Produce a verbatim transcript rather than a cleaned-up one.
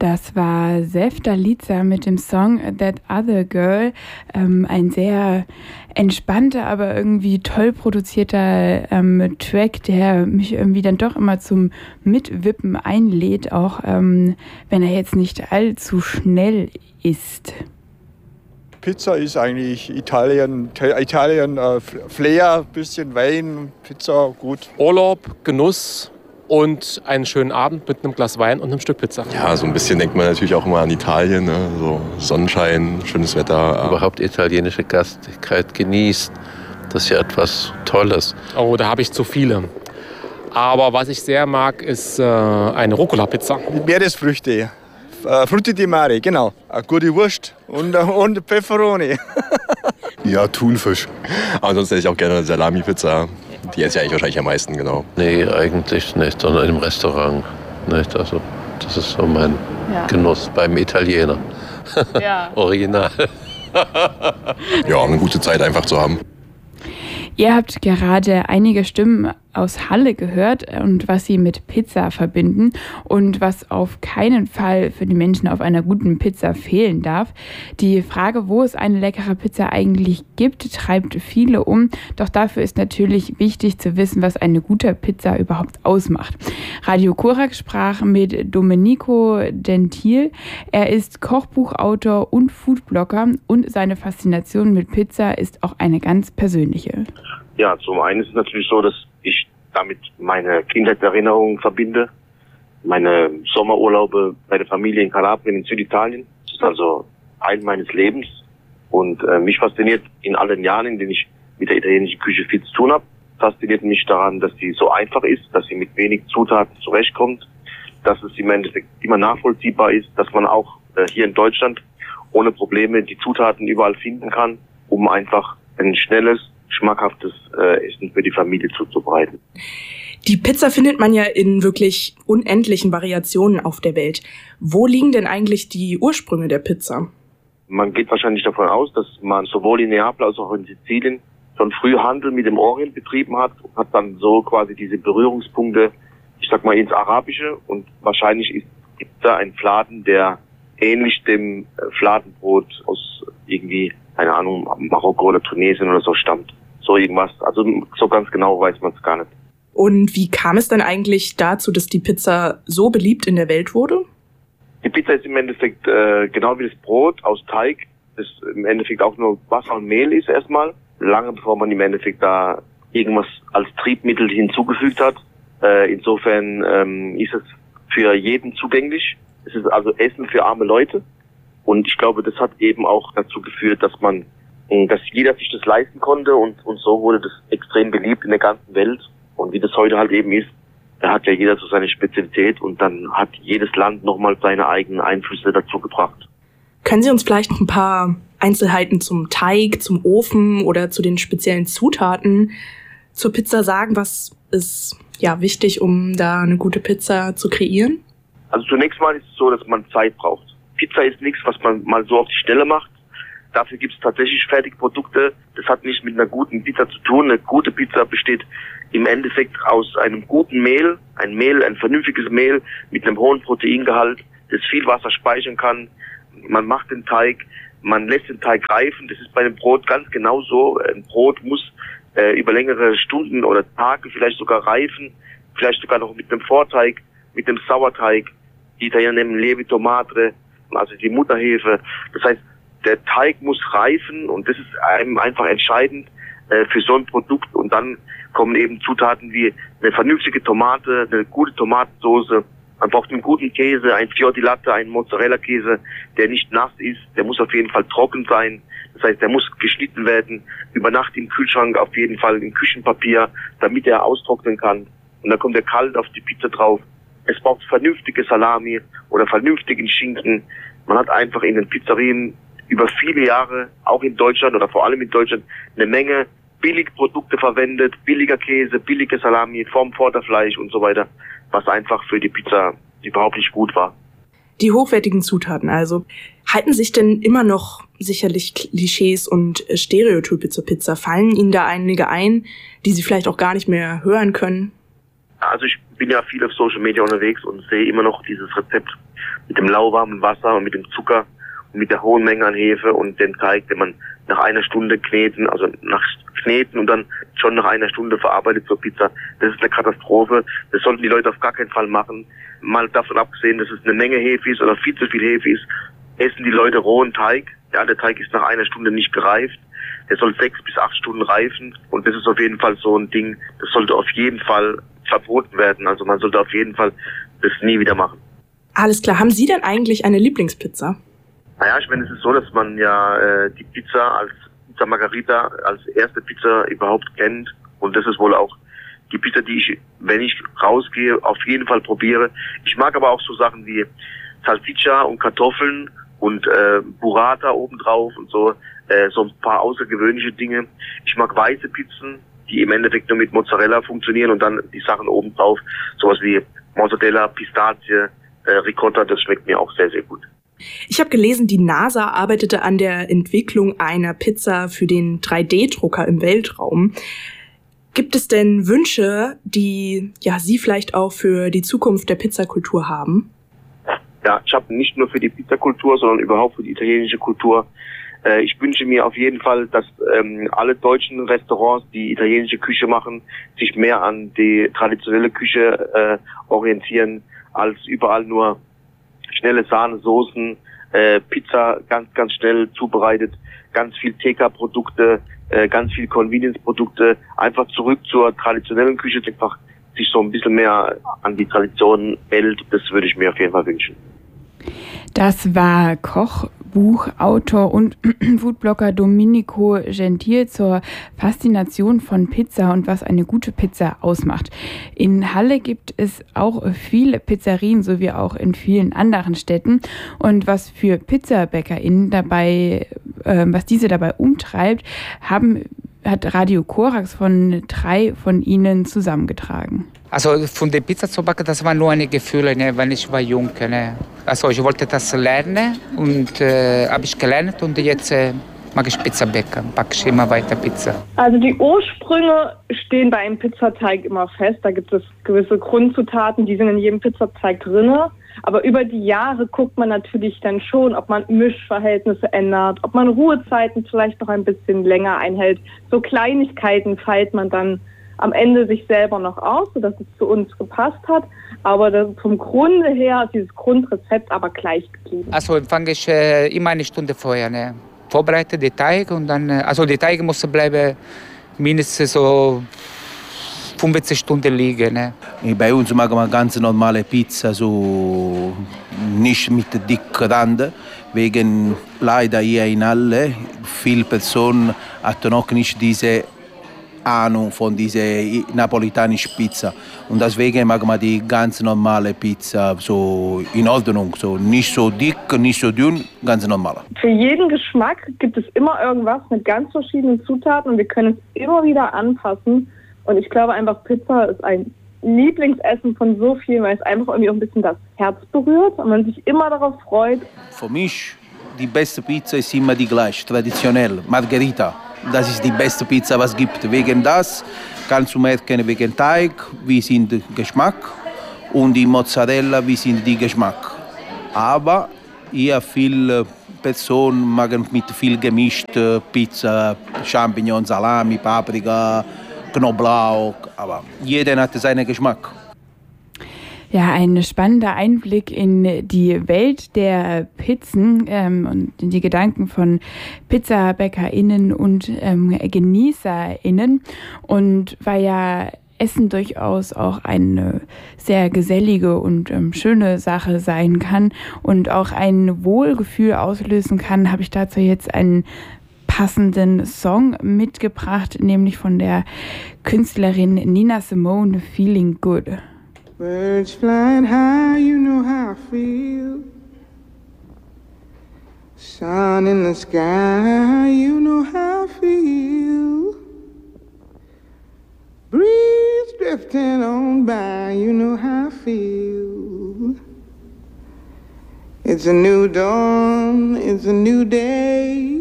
Das war Sevdaliza mit dem Song That Other Girl. Ähm, ein sehr entspannter, aber irgendwie toll produzierter ähm, Track, der mich irgendwie dann doch immer zum Mitwippen einlädt, auch ähm, wenn er jetzt nicht allzu schnell ist. Pizza ist eigentlich Italien, Italien äh, Flair, bisschen Wein, Pizza, gut. Urlaub, Genuss und einen schönen Abend mit einem Glas Wein und einem Stück Pizza. Ja, so ein bisschen denkt man natürlich auch immer an Italien, ne? So Sonnenschein, schönes Wetter. Überhaupt italienische Gastlichkeit genießt, das ist ja etwas Tolles. Oh, da habe ich zu viele. Aber was ich sehr mag, ist äh, eine Rucola-Pizza. Mit Meeresfrüchte. Äh, Frutti di Mare, genau. Eine gute Wurst und, und Pepperoni. Ja, Thunfisch. Aber sonst hätte ich auch gerne eine Salami-Pizza. Die esse ich eigentlich wahrscheinlich am meisten, genau. Nee, eigentlich nicht, sondern im Restaurant. Nicht? Also, das ist so mein ja. Genuss beim Italiener. Ja. Original. Ja, eine gute Zeit einfach zu haben. Ihr habt gerade einige Stimmen aus Halle gehört und was sie mit Pizza verbinden und was auf keinen Fall für die Menschen auf einer guten Pizza fehlen darf. Die Frage, wo es eine leckere Pizza eigentlich gibt, treibt viele um. Doch dafür ist natürlich wichtig zu wissen, was eine gute Pizza überhaupt ausmacht. Radio Korak sprach mit Domenico Gentil. Er ist Kochbuchautor und Foodblogger und seine Faszination mit Pizza ist auch eine ganz persönliche. Ja, zum einen ist es natürlich so, dass ich damit meine Kindheitserinnerungen verbinde. Meine Sommerurlaube bei der Familie in Kalabrien in Süditalien. Das ist also Teil meines Lebens. Und äh, mich fasziniert in allen Jahren, in denen ich mit der italienischen Küche viel zu tun habe, fasziniert mich daran, dass sie so einfach ist, dass sie mit wenig Zutaten zurechtkommt, dass es im Endeffekt immer nachvollziehbar ist, dass man auch äh, hier in Deutschland ohne Probleme die Zutaten überall finden kann, um einfach ein schnelles, schmackhaftes äh, Essen für die Familie zuzubereiten. Die Pizza findet man ja in wirklich unendlichen Variationen auf der Welt. Wo liegen denn eigentlich die Ursprünge der Pizza? Man geht wahrscheinlich davon aus, dass man sowohl in Neapel als auch in Sizilien schon früh Handel mit dem Orient betrieben hat und hat dann so quasi diese Berührungspunkte, ich sag mal, ins Arabische. Und wahrscheinlich ist Pizza ein Fladen, der ähnlich dem Fladenbrot aus irgendwie, keine Ahnung, Marokko oder Tunesien oder so stammt. So irgendwas. Also so ganz genau weiß man es gar nicht. Und wie kam es dann eigentlich dazu, dass die Pizza so beliebt in der Welt wurde? Die Pizza ist im Endeffekt äh, genau wie das Brot aus Teig, das im Endeffekt auch nur Wasser und Mehl ist erstmal. Lange bevor man im Endeffekt da irgendwas als Triebmittel hinzugefügt hat. Äh, insofern ähm, ist es für jeden zugänglich. Es ist also Essen für arme Leute. Und ich glaube, das hat eben auch dazu geführt, dass man, dass jeder sich das leisten konnte und, und so wurde das extrem beliebt in der ganzen Welt. Und wie das heute halt eben ist, da hat ja jeder so seine Spezialität und dann hat jedes Land nochmal seine eigenen Einflüsse dazu gebracht. Können Sie uns vielleicht noch ein paar Einzelheiten zum Teig, zum Ofen oder zu den speziellen Zutaten zur Pizza sagen? Was ist ja wichtig, um da eine gute Pizza zu kreieren? Also zunächst mal ist es so, dass man Zeit braucht. Pizza ist nichts, was man mal so auf die Schnelle macht. Dafür gibt es tatsächlich Fertigprodukte. Das hat nichts mit einer guten Pizza zu tun. Eine gute Pizza besteht im Endeffekt aus einem guten Mehl. Ein Mehl, ein vernünftiges Mehl mit einem hohen Proteingehalt, das viel Wasser speichern kann. Man macht den Teig, man lässt den Teig reifen. Das ist bei einem Brot ganz genauso. Ein Brot muss äh, über längere Stunden oder Tage vielleicht sogar reifen. Vielleicht sogar noch mit einem Vorteig, mit dem Sauerteig. Die Italiener nehmen Lievito Madre, also die Mutterhefe. Das heißt, der Teig muss reifen und das ist einem einfach entscheidend äh, für so ein Produkt. Und dann kommen eben Zutaten wie eine vernünftige Tomate, eine gute Tomatensauce. Man braucht einen guten Käse, ein Fior di Latte, einen Mozzarella-Käse, der nicht nass ist. Der muss auf jeden Fall trocken sein. Das heißt, der muss geschnitten werden, über Nacht im Kühlschrank, auf jeden Fall in Küchenpapier, damit er austrocknen kann. Und dann kommt er kalt auf die Pizza drauf. Es braucht vernünftige Salami oder vernünftigen Schinken. Man hat einfach in den Pizzerien über viele Jahre, auch in Deutschland oder vor allem in Deutschland, eine Menge Billigprodukte verwendet, billiger Käse, billige Salami, vom Vorderfleisch und so weiter, was einfach für die Pizza überhaupt nicht gut war. Die hochwertigen Zutaten also. Halten sich denn immer noch sicherlich Klischees und Stereotype zur Pizza? Fallen Ihnen da einige ein, die Sie vielleicht auch gar nicht mehr hören können? Also ich bin ja viel auf Social Media unterwegs und sehe immer noch dieses Rezept mit dem lauwarmen Wasser und mit dem Zucker und mit der hohen Menge an Hefe und dem Teig, den man nach einer Stunde kneten, also nach kneten und dann schon nach einer Stunde verarbeitet zur Pizza. Das ist eine Katastrophe. Das sollten die Leute auf gar keinen Fall machen. Mal davon abgesehen, dass es eine Menge Hefe ist oder viel zu viel Hefe ist, essen die Leute rohen Teig. Ja, der Teig ist nach einer Stunde nicht gereift. Der soll sechs bis acht Stunden reifen und das ist auf jeden Fall so ein Ding, das sollte auf jeden Fall verboten werden. Also man sollte auf jeden Fall das nie wieder machen. Alles klar. Haben Sie denn eigentlich eine Lieblingspizza? Naja, ich meine, es ist so, dass man ja äh, die Pizza als Pizza Margherita als erste Pizza überhaupt kennt. Und das ist wohl auch die Pizza, die ich, wenn ich rausgehe, auf jeden Fall probiere. Ich mag aber auch so Sachen wie Salsiccia und Kartoffeln und äh, Burrata obendrauf und so. Äh, so ein paar außergewöhnliche Dinge. Ich mag weiße Pizzen, die im Endeffekt nur mit Mozzarella funktionieren und dann die Sachen obendrauf. Sowas wie Mozzarella, Pistazie, äh, Ricotta, das schmeckt mir auch sehr, sehr gut. Ich habe gelesen, die NASA arbeitete an der Entwicklung einer Pizza für den drei D Drucker im Weltraum. Gibt es denn Wünsche, die ja Sie vielleicht auch für die Zukunft der Pizzakultur haben? Ja, ich habe nicht nur für die Pizzakultur, sondern überhaupt für die italienische Kultur. Äh, ich wünsche mir auf jeden Fall, dass ähm, alle deutschen Restaurants, die italienische Küche machen, sich mehr an die traditionelle Küche äh, orientieren, als überall nur schnelle Sahnesoßen, äh, Pizza ganz, ganz schnell zubereitet, ganz viel T K-Produkte, äh, ganz viel Convenience-Produkte, einfach zurück zur traditionellen Küche, einfach sich so ein bisschen mehr an die Tradition hält. Das würde ich mir auf jeden Fall wünschen. Das war Koch, Buchautor und Foodblogger Domenico Gentil zur Faszination von Pizza und was eine gute Pizza ausmacht. In Halle gibt es auch viele Pizzerien, so wie auch in vielen anderen Städten. Und was für PizzabäckerInnen dabei, äh, was diese dabei umtreibt, haben hat Radio Korax von drei von ihnen zusammengetragen. Also von der Pizza zu backen, das war nur ein Gefühl, ne, wenn ich war jung. Ne. Also ich wollte das lernen und äh, habe ich gelernt und jetzt äh, mag ich Pizza backen, backe ich immer weiter Pizza. Also die Ursprünge stehen bei einem Pizzateig immer fest. Da gibt es gewisse Grundzutaten, die sind in jedem Pizzateig drin. Aber über die Jahre guckt man natürlich dann schon, ob man Mischverhältnisse ändert, ob man Ruhezeiten vielleicht noch ein bisschen länger einhält. So Kleinigkeiten feilt man dann am Ende sich selber noch aus, sodass es zu uns gepasst hat. Aber das, vom Grunde her ist dieses Grundrezept aber gleich geblieben. Also fange ich äh, immer eine Stunde vorher. Ne? Vorbereite den Teig und dann, äh, also der Teig muss bleiben mindestens so fünfzehn Stunden liegen. Ne? Bei uns machen wir ganz normale Pizza, so nicht mit dicker Rand, wegen leider hier in Halle viele Personen hatten noch nicht diese Ahnung von dieser napolitanischen Pizza. Und deswegen machen wir die ganz normale Pizza so in Ordnung, so nicht so dick, nicht so dünn, ganz normal. Für jeden Geschmack gibt es immer irgendwas mit ganz verschiedenen Zutaten und wir können es immer wieder anpassen. Und ich glaube einfach, Pizza ist ein Lieblingsessen von so vielen, weil es einfach irgendwie auch ein bisschen das Herz berührt und man sich immer darauf freut. Für mich die beste Pizza ist immer die gleiche, traditionell, Margherita. Das ist die beste Pizza, was es gibt. Wegen das kannst du merken, wegen Teig, wie sind der Geschmack und die Mozzarella, wie sind die Geschmack. Aber hier viele Personen machen mit viel gemischt Pizza, Champignons, Salami, Paprika, Knoblauch, aber jeder hat seinen Geschmack. Ja, ein spannender Einblick in die Welt der Pizzen ähm, und in die Gedanken von PizzabäckerInnen und ähm, GenießerInnen. Und weil ja Essen durchaus auch eine sehr gesellige und ähm, schöne Sache sein kann und auch ein Wohlgefühl auslösen kann, habe ich dazu jetzt einen passenden Song mitgebracht, nämlich von der Künstlerin Nina Simone, Feeling Good. Birds flying high, you know how I feel. Sun in the sky, you know how I feel. Breeze drifting on by, you know how I feel. It's a new dawn, it's a new day.